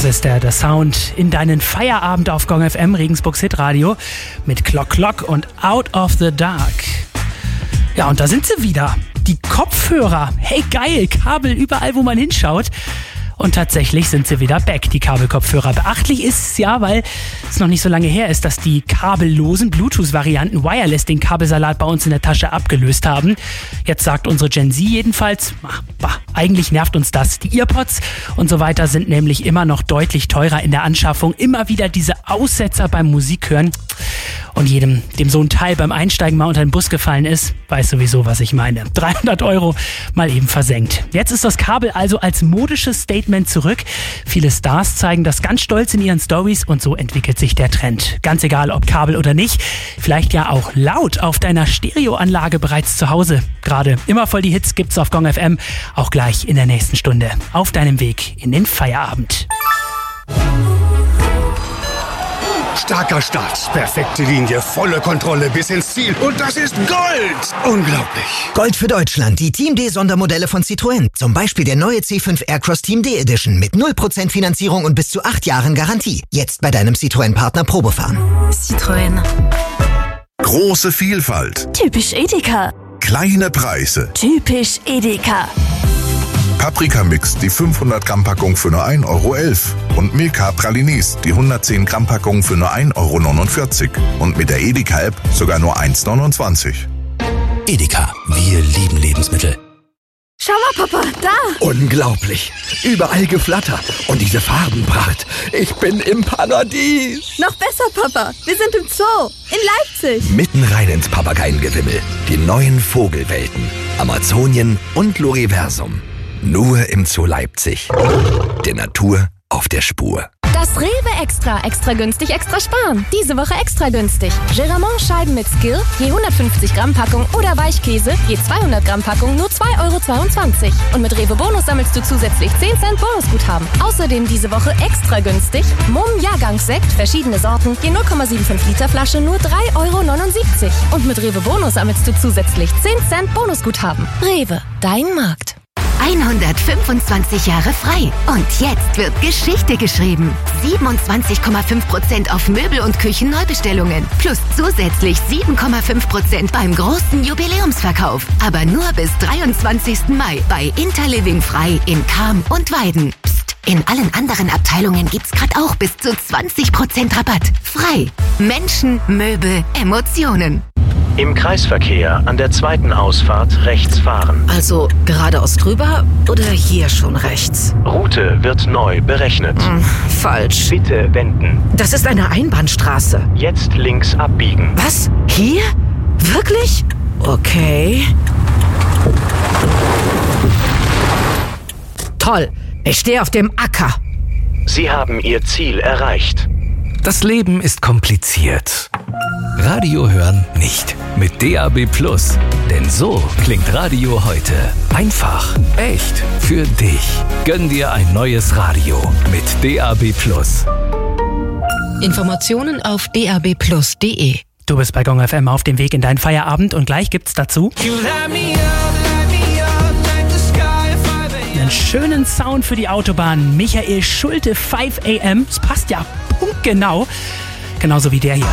Das ist der Sound in deinen Feierabend auf Gong FM, Regensburgs Hitradio, mit Clock Clock und Out of the Dark. Ja, und da sind sie wieder. Die Kopfhörer. Hey, geil, Kabel überall, wo man hinschaut. Und tatsächlich sind sie wieder back, die Kabelkopfhörer. Beachtlich ist es ja, weil es noch nicht so lange her ist, dass die kabellosen Bluetooth-Varianten Wireless den Kabelsalat bei uns in der Tasche abgelöst haben. Jetzt sagt unsere Gen Z jedenfalls, eigentlich nervt uns das. Die Earpods und so weiter sind nämlich immer noch deutlich teurer in der Anschaffung. Immer wieder diese Aussetzer beim Musikhören. Und jedem, dem so ein Teil beim Einsteigen mal unter den Bus gefallen ist, weiß sowieso, was ich meine. 300 € mal eben versenkt. Jetzt ist das Kabel also als modisches Statement zurück. Viele Stars zeigen das ganz stolz in ihren Stories und so entwickelt sich der Trend. Ganz egal, ob Kabel oder nicht. Vielleicht ja auch laut auf deiner Stereoanlage bereits zu Hause. Gerade immer voll die Hits gibt's auf Gong FM. Auch gleich in der nächsten Stunde. Auf deinem Weg in den Feierabend. Starker Start, perfekte Linie, volle Kontrolle bis ins Ziel. Und das ist Gold! Unglaublich. Gold für Deutschland, die Team D Sondermodelle von Citroën. Zum Beispiel der neue C5 Aircross Team D Edition mit 0% Finanzierung und bis zu 8 Jahren Garantie. Jetzt bei deinem Citroën-Partner Probefahren. Citroën. Große Vielfalt. Typisch Edeka. Kleine Preise. Typisch Edeka. Paprika-Mix, die 500-Gramm-Packung für nur 1,11 € und Milka Pralines, die 110-Gramm-Packung für nur 1,49 € und mit der Edeka-App sogar nur 1,29 €. Edeka, wir lieben Lebensmittel. Schau mal, Papa, da! Unglaublich! Überall Geflatter und diese Farbenpracht. Ich bin im Paradies! Noch besser, Papa, wir sind im Zoo, in Leipzig. Mitten rein ins Papageiengewimmel. Die neuen Vogelwelten, Amazonien und Loriversum. Nur im Zoo Leipzig. Der Natur auf der Spur. Das Rewe Extra. Extra günstig, extra sparen. Diese Woche extra günstig. Geramont-Scheiben mit Skill, je 150 Gramm Packung oder Weichkäse, je 200 Gramm Packung, nur 2,22 €. Und mit Rewe Bonus sammelst du zusätzlich 10 Cent Bonusguthaben. Außerdem diese Woche extra günstig. Mumm Jahrgangssekt, verschiedene Sorten, je 0,75 Liter Flasche, nur 3,79 €. Und mit Rewe Bonus sammelst du zusätzlich 10 Cent Bonusguthaben. Rewe, dein Markt. 125 Jahre frei. Und jetzt wird Geschichte geschrieben. 27,5% auf Möbel- und Küchenneubestellungen. Plus zusätzlich 7,5% beim großen Jubiläumsverkauf. Aber nur bis 23. Mai bei Interliving frei in Cham und Weiden. Psst, in allen anderen Abteilungen gibt's gerade auch bis zu 20% Rabatt. Frei. Menschen, Möbel, Emotionen. Im Kreisverkehr an der zweiten Ausfahrt rechts fahren. Also geradeaus drüber oder hier schon rechts? Route wird neu berechnet. Falsch. Bitte wenden. Das ist eine Einbahnstraße. Jetzt links abbiegen. Was? Hier? Wirklich? Okay. Toll. Ich stehe auf dem Acker. Sie haben Ihr Ziel erreicht. Das Leben ist kompliziert. Radio hören nicht. Mit DAB+. Denn so klingt Radio heute. Einfach, echt, für dich. Gönn dir ein neues Radio mit DAB+. Informationen auf dabplus.de. Du bist bei Gong FM auf dem Weg in deinen Feierabend und gleich gibt's dazu einen schönen Sound für die Autobahn. Michael Schulte, 5 AM. Das passt ja punktgenau. Genauso wie der hier.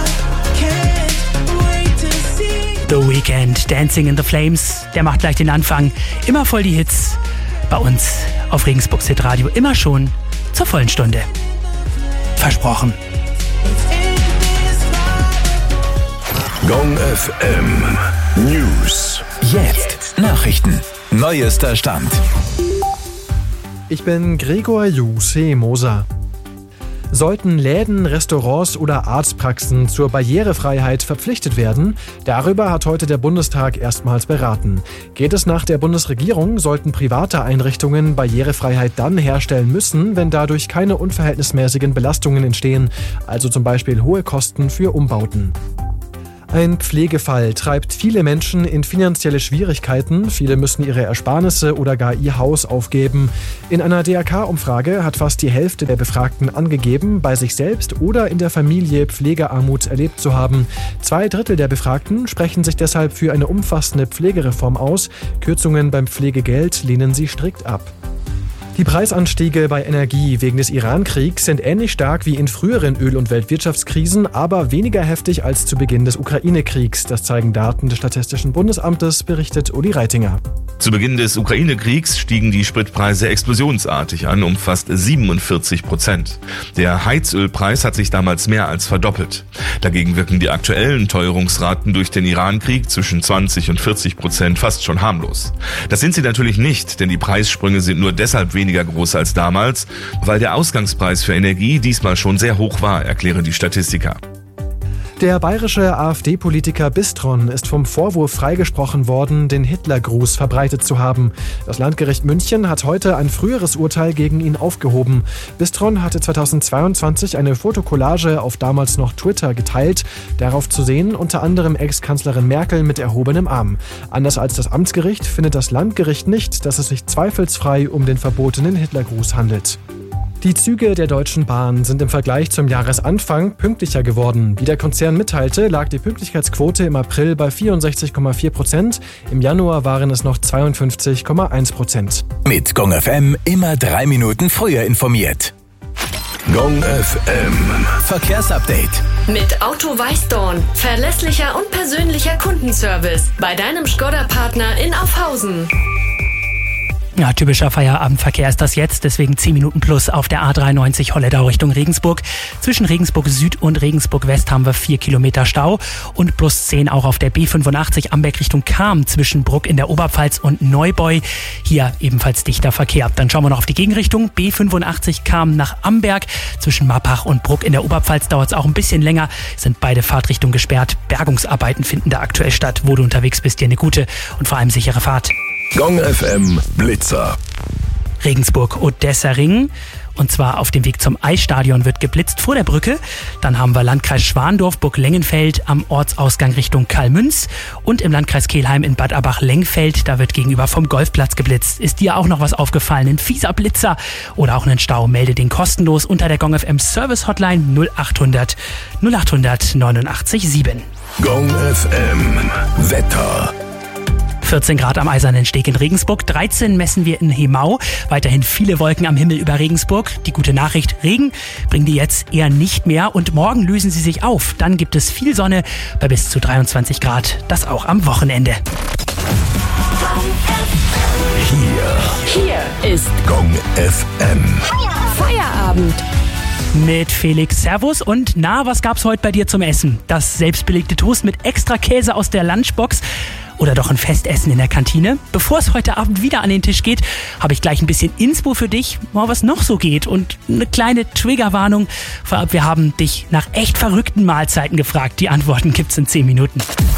The Weeknd, Dancing in the Flames. Der macht gleich den Anfang. Immer voll die Hits. Bei uns auf Regensburgs Hitradio. Immer schon zur vollen Stunde. Versprochen. Gong FM News. Jetzt Nachrichten. Neuester Stand. Ich bin Gregor Moser. Sollten Läden, Restaurants oder Arztpraxen zur Barrierefreiheit verpflichtet werden? Darüber hat heute der Bundestag erstmals beraten. Geht es nach der Bundesregierung, sollten private Einrichtungen Barrierefreiheit dann herstellen müssen, wenn dadurch keine unverhältnismäßigen Belastungen entstehen, also zum Beispiel hohe Kosten für Umbauten. Ein Pflegefall treibt viele Menschen in finanzielle Schwierigkeiten. Viele müssen ihre Ersparnisse oder gar ihr Haus aufgeben. In einer DRK-Umfrage hat fast die Hälfte der Befragten angegeben, bei sich selbst oder in der Familie Pflegearmut erlebt zu haben. 2/3 der Befragten sprechen sich deshalb für eine umfassende Pflegereform aus. Kürzungen beim Pflegegeld lehnen sie strikt ab. Die Preisanstiege bei Energie wegen des Iran-Kriegs sind ähnlich stark wie in früheren Öl- und Weltwirtschaftskrisen, aber weniger heftig als zu Beginn des Ukraine-Kriegs. Das zeigen Daten des Statistischen Bundesamtes, berichtet Uli Reitinger. Zu Beginn des Ukraine-Kriegs stiegen die Spritpreise explosionsartig an, um fast 47%. Der Heizölpreis hat sich damals mehr als verdoppelt. Dagegen wirken die aktuellen Teuerungsraten durch den Iran-Krieg zwischen 20 und 40% fast schon harmlos. Das sind sie natürlich nicht, denn die Preissprünge sind nur deshalb weniger groß als damals, weil der Ausgangspreis für Energie diesmal schon sehr hoch war, erklären die Statistiker. Der bayerische AfD-Politiker Bistron ist vom Vorwurf freigesprochen worden, den Hitlergruß verbreitet zu haben. Das Landgericht München hat heute ein früheres Urteil gegen ihn aufgehoben. Bistron hatte 2022 eine Fotokollage auf damals noch Twitter geteilt. Darauf zu sehen unter anderem Ex-Kanzlerin Merkel mit erhobenem Arm. Anders als das Amtsgericht findet das Landgericht nicht, dass es sich zweifelsfrei um den verbotenen Hitlergruß handelt. Die Züge der Deutschen Bahn sind im Vergleich zum Jahresanfang pünktlicher geworden. Wie der Konzern mitteilte, lag die Pünktlichkeitsquote im April bei 64,4%. Im Januar waren es noch 52,1%. Mit Gong FM immer 3 Minuten früher informiert. Gong FM Verkehrsupdate. Mit Auto Weißdorn. Verlässlicher und persönlicher Kundenservice. Bei deinem Škoda-Partner in Aufhausen. Ja, typischer Feierabendverkehr ist das jetzt, deswegen 10 Minuten plus auf der A93 Holledau Richtung Regensburg. Zwischen Regensburg Süd und Regensburg West haben wir 4 Kilometer Stau und plus 10 auch auf der B85 Amberg Richtung Cham zwischen Bruck in der Oberpfalz und Neubeu. Hier ebenfalls dichter Verkehr. Dann schauen wir noch auf die Gegenrichtung. B85 Cham nach Amberg. Zwischen Mappach und Bruck in der Oberpfalz dauert es auch ein bisschen länger. Sind beide Fahrtrichtungen gesperrt. Bergungsarbeiten finden da aktuell statt. Wo du unterwegs bist, dir eine gute und vor allem sichere Fahrt. Gong FM Blitzer. Regensburg-Odessa-Ring. Und zwar auf dem Weg zum Eisstadion wird geblitzt vor der Brücke. Dann haben wir Landkreis Schwandorf, Burg-Lengenfeld am Ortsausgang Richtung Kalmünz. Und im Landkreis Kelheim in Bad Abach-Lengfeld, da wird gegenüber vom Golfplatz geblitzt. Ist dir auch noch was aufgefallen? Ein fieser Blitzer oder auch einen Stau? Melde den kostenlos unter der Gong FM Service Hotline 0800 89 7. Gong FM Wetter. 14 Grad am Eisernen Steg in Regensburg, 13 messen wir in Hemau. Weiterhin viele Wolken am Himmel über Regensburg. Die gute Nachricht, Regen bringen die jetzt eher nicht mehr und morgen lösen sie sich auf. Dann gibt es viel Sonne bei bis zu 23 Grad, das auch am Wochenende. Hier ist Gong FM. Feierabend. Mit Felix. Servus und na, was gab's heute bei dir zum Essen? Das selbstbelegte Toast mit extra Käse aus der Lunchbox? Oder doch ein Festessen in der Kantine? Bevor es heute Abend wieder an den Tisch geht, habe ich gleich ein bisschen Inspo für dich, was noch so geht. Und eine kleine Triggerwarnung. Vorab, wir haben dich nach echt verrückten Mahlzeiten gefragt. Die Antworten gibt's in 10 Minuten.